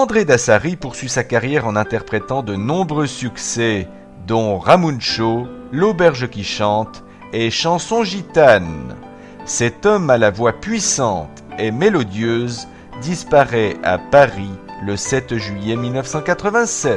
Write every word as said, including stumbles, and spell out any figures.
André Dassary poursuit sa carrière en interprétant de nombreux succès, dont Ramuncho, L'auberge qui chante et Chanson gitane. Cet homme à la voix puissante et mélodieuse disparaît à Paris le sept juillet mille neuf cent quatre-vingt-sept.